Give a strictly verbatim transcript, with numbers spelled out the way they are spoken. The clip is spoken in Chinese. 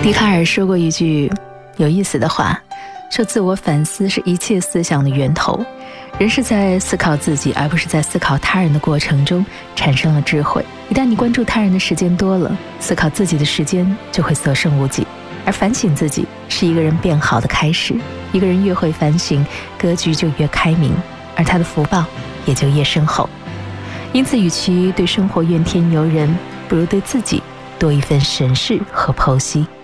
笛卡尔说过一句有意思的话，说自我反思是一切思想的源头，人是在思考自己而不是在思考他人的过程中产生了智慧。一旦你关注他人的时间多了，思考自己的时间就会所剩无几。而反省自己是一个人变好的开始，一个人越会反省，格局就越开明，而他的福报也就越深厚。因此与其对生活怨天尤人，不如对自己多一份审视和剖析。